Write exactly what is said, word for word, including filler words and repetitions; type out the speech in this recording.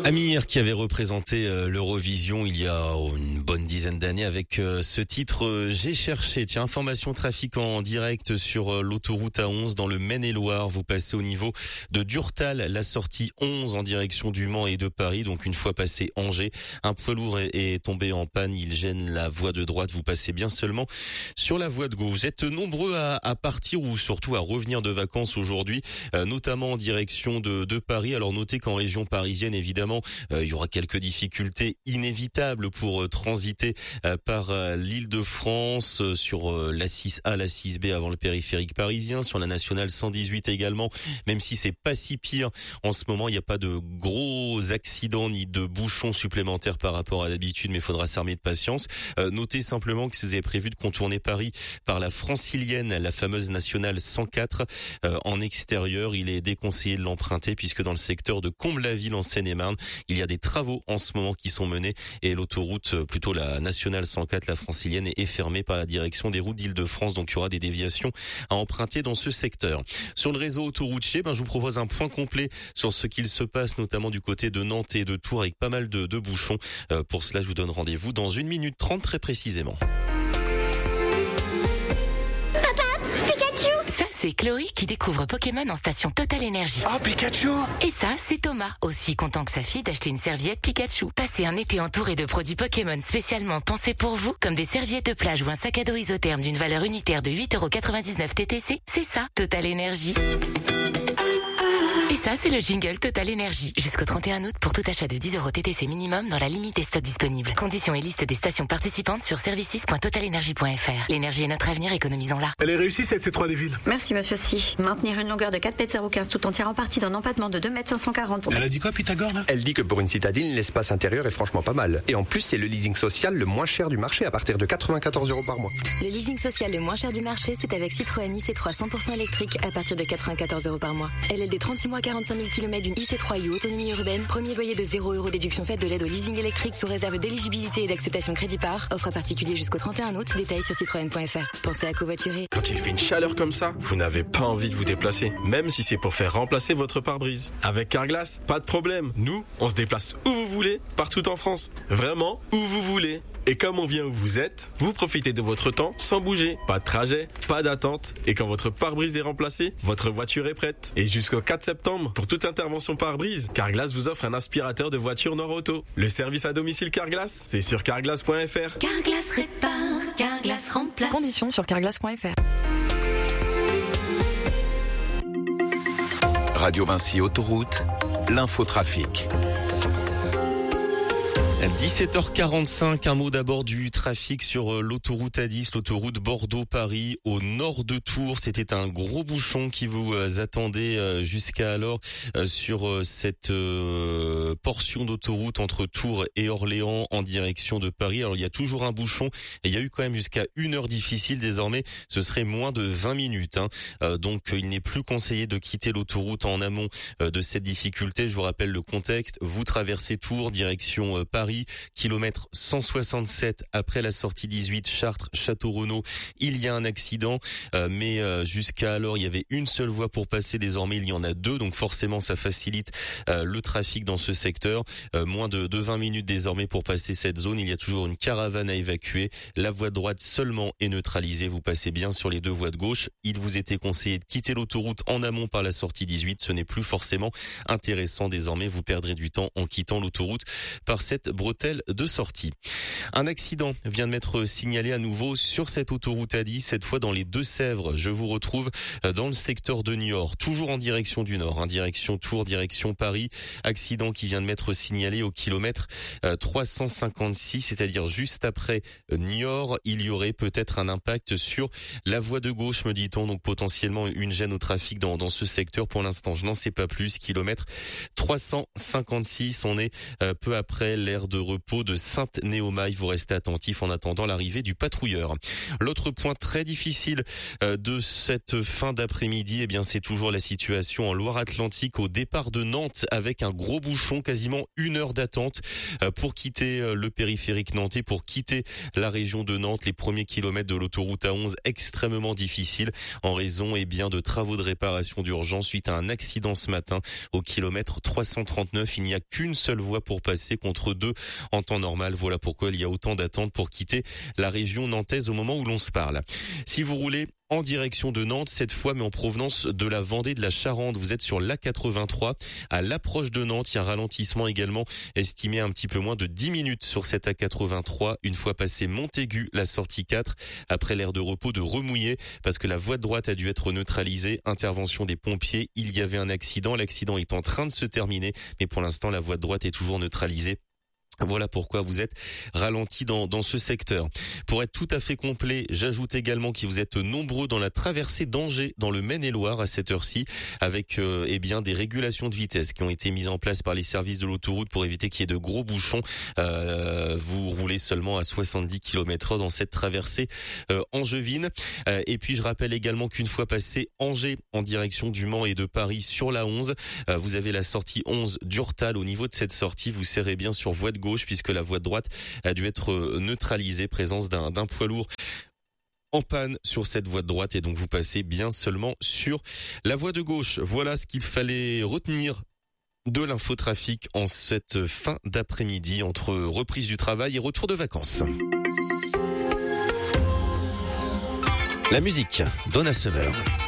Amir qui avait représenté l'Eurovision il y a une bonne dizaine d'années avec ce titre J'ai cherché. Tiens, information trafic en direct sur l'autoroute A onze dans le Maine-et-Loire. Vous passez au niveau de Durtal, la sortie onze en direction du Mans et de Paris. Donc une fois passé Angers, un poids lourd est tombé en panne. Il gêne la voie de droite. Vous passez bien seulement sur la voie de gauche. Vous êtes nombreux à, à partir ou surtout à revenir de vacances aujourd'hui, euh, notamment en direction de, de Paris. Alors notez qu'en région parisienne, évidemment, Euh, il y aura quelques difficultés inévitables pour euh, transiter euh, par euh, l'Île-de-France euh, sur euh, la six A, la six B avant le périphérique parisien, sur la nationale cent dix-huit également, même si c'est pas si pire en ce moment, il n'y a pas de gros accidents ni de bouchons supplémentaires par rapport à d'habitude, mais il faudra s'armer de patience. Euh, notez simplement que si vous avez prévu de contourner Paris par la francilienne, la fameuse nationale cent quatre, euh, en extérieur, il est déconseillé de l'emprunter puisque dans le secteur de Comble-la-Ville en Seine-et-Marne, il y a des travaux en ce moment qui sont menés et l'autoroute, plutôt la nationale cent quatre, la francilienne, est fermée par la direction des routes d'Île-de-France. Donc il y aura des déviations à emprunter dans ce secteur. Sur le réseau autoroutier, ben, je vous propose un point complet sur ce qu'il se passe, notamment du côté de Nantes et de Tours, avec pas mal de, de bouchons. Euh, pour cela, je vous donne rendez-vous dans une minute trente très précisément. C'est Chloé qui découvre Pokémon en station Total Énergie. Oh, Pikachu! Et ça, c'est Thomas, aussi content que sa fille d'acheter une serviette Pikachu. Passez un été entouré de produits Pokémon spécialement pensés pour vous, comme des serviettes de plage ou un sac à dos isotherme d'une valeur unitaire de huit euros quatre-vingt-dix-neuf T T C. C'est ça, Total Énergie. Et ça, c'est le jingle Total Énergie. Jusqu'au trente et un août pour tout achat de dix euros T T C minimum dans la limite des stocks disponibles. Conditions et liste des stations participantes sur services point total énergie point f r. L'énergie est notre avenir, économisons-la. Elle est réussie cette C trois des villes. Merci monsieur Si. Maintenir une longueur de quatre mètres zéro quinze tout en tirant parti d'un empattement de deux mètres cinq cent quarante pour... Elle a dit quoi Pythagore là? Elle dit que pour une citadine, l'espace intérieur est franchement pas mal. Et en plus, c'est le leasing social le moins cher du marché à partir de quatre-vingt-quatorze euros par mois. Le leasing social le moins cher du marché, c'est avec Citroën I C trois cent pour cent électrique à partir de quatre-vingt-quatorze euros par mois. L L D trente-six mois, quarante-cinq mille kilomètres d'une I C trois U autonomie urbaine, premier loyer de zéro euros, déduction faite de l'aide au leasing électrique sous réserve d'éligibilité et d'acceptation crédit par. Offre à particulier jusqu'au trente et un août, détails sur citroën point f r. Pensez à covoiturer. Quand il fait une chaleur comme ça, vous n'avez pas envie de vous déplacer, même si c'est pour faire remplacer votre pare-brise. Avec Carglass, pas de problème. Nous, on se déplace où vous voulez, partout en France. Vraiment, où vous voulez. Et comme on vient où vous êtes, vous profitez de votre temps sans bouger. Pas de trajet, pas d'attente. Et quand votre pare-brise est remplacé, votre voiture est prête. Et jusqu'au quatre septembre, pour toute intervention pare-brise, Carglass vous offre un aspirateur de voiture Nord Auto. Le service à domicile Carglass, c'est sur carglass point f r. Carglass répare, Carglass remplace. Conditions sur carglass point f r. Radio Vinci Autoroute, l'infotrafic. dix-sept heures quarante-cinq, un mot d'abord du trafic sur l'autoroute A dix, l'autoroute Bordeaux-Paris au nord de Tours. C'était un gros bouchon qui vous attendait jusqu'à alors sur cette portion d'autoroute entre Tours et Orléans en direction de Paris. Alors il y a toujours un bouchon et il y a eu quand même jusqu'à une heure difficile. Désormais, ce serait moins de vingt minutes. Hein. Donc il n'est plus conseillé de quitter l'autoroute en amont de cette difficulté. Je vous rappelle le contexte. Vous traversez Tours, direction Paris. Kilomètre cent soixante-sept après la sortie dix-huit Chartres Château-Renaud, il y a un accident, euh, mais euh, jusqu'à alors il y avait une seule voie pour passer. Désormais il y en a deux, donc forcément ça facilite euh, le trafic dans ce secteur. Euh, moins de, de vingt minutes désormais pour passer cette zone. Il y a toujours une caravane à évacuer. La voie de droite seulement est neutralisée. Vous passez bien sur les deux voies de gauche. Il vous était conseillé de quitter l'autoroute en amont par la sortie dix-huit. Ce n'est plus forcément intéressant désormais. Vous perdrez du temps en quittant l'autoroute par cette bretelle de sortie. Un accident vient de m'être signalé à nouveau sur cette autoroute A dix, cette fois dans les Deux-Sèvres. Je vous retrouve dans le secteur de Niort, toujours en direction du nord, en direction Tours, direction Paris. Accident qui vient de m'être signalé au kilomètre trois cent cinquante-six, c'est-à-dire juste après Niort. Il y aurait peut-être un impact sur la voie de gauche, me dit-on, donc potentiellement une gêne au trafic dans, dans ce secteur. Pour l'instant, je n'en sais pas plus. Kilomètre trois cent cinquante-six, on est peu après l'aire de repos de Sainte-Néomaille. Vous restez attentifs en attendant l'arrivée du patrouilleur. L'autre point très difficile de cette fin d'après-midi, eh bien c'est toujours la situation en Loire-Atlantique au départ de Nantes avec un gros bouchon, quasiment une heure d'attente pour quitter le périphérique nantais, pour quitter la région de Nantes. Les premiers kilomètres de l'autoroute A onze extrêmement difficiles en raison eh bien de travaux de réparation d'urgence suite à un accident ce matin au kilomètre trois cent trente-neuf. Il n'y a qu'une seule voie pour passer contre deux en temps normal. Voilà pourquoi il y a autant d'attentes pour quitter la région nantaise au moment où l'on se parle. Si vous roulez en direction de Nantes cette fois, mais en provenance de la Vendée, de la Charente, vous êtes sur l'A quatre-vingt-trois. À l'approche de Nantes, il y a un ralentissement également estimé à un petit peu moins de dix minutes sur cette A quatre-vingt-trois. Une fois passé Montaigu, la sortie quatre, après l'aire de repos de Remouillé, parce que la voie de droite a dû être neutralisée. Intervention des pompiers, il y avait un accident. L'accident est en train de se terminer, mais pour l'instant, la voie de droite est toujours neutralisée. Voilà pourquoi vous êtes ralenti dans, dans ce secteur. Pour être tout à fait complet, j'ajoute également que vous êtes nombreux dans la traversée d'Angers, dans le Maine-et-Loire à cette heure-ci, avec euh, eh bien des régulations de vitesse qui ont été mises en place par les services de l'autoroute pour éviter qu'il y ait de gros bouchons. Euh, vous roulez seulement à soixante-dix kilomètres heure dans cette traversée euh, angevine. Euh, et puis je rappelle également qu'une fois passé Angers en direction du Mans et de Paris sur la onze, euh, vous avez la sortie onze d'Urtal. Au niveau de cette sortie, vous serrez bien sur voie de gauche, puisque la voie de droite a dû être neutralisée, présence d'un, d'un poids lourd en panne sur cette voie de droite, et donc vous passez bien seulement sur la voie de gauche. Voilà ce qu'il fallait retenir de l'infotrafic en cette fin d'après-midi entre reprise du travail et retour de vacances. La musique, Donna Summer.